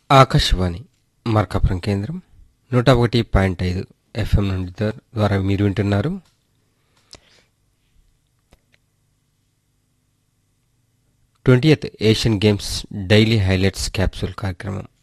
ఆకాశవాణి మార్కాపురం కేంద్రం 101.5 FM నుండి ద్వారా మీరు వింటున్నారు 20th Asian games daily highlights capsule కార్యక్రమం.